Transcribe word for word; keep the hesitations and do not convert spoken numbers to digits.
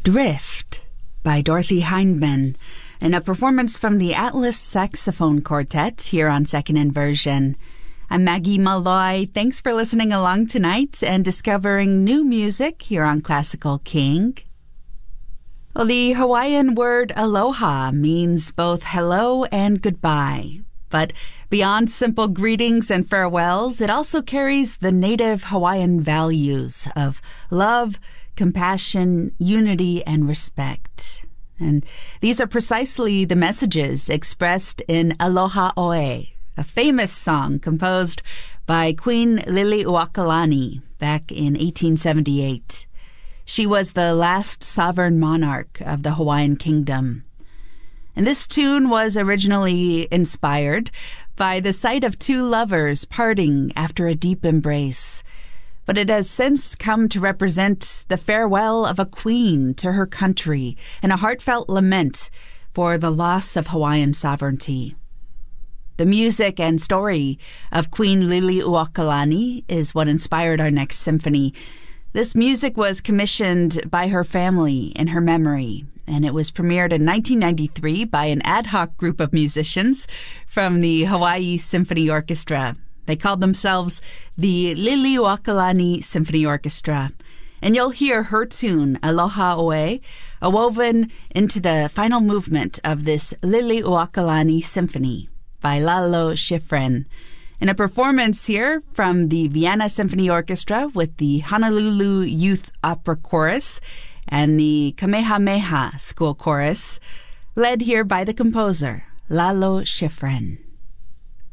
Drift by Dorothy Hindman, in a performance from the Atlas Saxophone Quartet here on Second Inversion. I'm Maggie Malloy. Thanks for listening along tonight and discovering new music here on Classical King. Well, the Hawaiian word aloha means both hello and goodbye. But beyond simple greetings and farewells, it also carries the native Hawaiian values of love, compassion, unity, and respect. And these are precisely the messages expressed in Aloha Oe, a famous song composed by Queen Liliuokalani back in eighteen seventy-eight. She was the last sovereign monarch of the Hawaiian kingdom. And this tune was originally inspired by the sight of two lovers parting after a deep embrace. But it has since come to represent the farewell of a queen to her country and a heartfelt lament for the loss of Hawaiian sovereignty. The music and story of Queen Liliuokalani is what inspired our next symphony. This music was commissioned by her family in her memory, and it was premiered in nineteen ninety-three by an ad hoc group of musicians from the Hawaii Symphony Orchestra. They called themselves the Liliuokalani Symphony Orchestra. And you'll hear her tune, Aloha Oe, woven into the final movement of this Liliuokalani Symphony by Lalo Schifrin, in a performance here from the Vienna Symphony Orchestra with the Honolulu Youth Opera Chorus and the Kamehameha School Chorus, led here by the composer, Lalo Schifrin.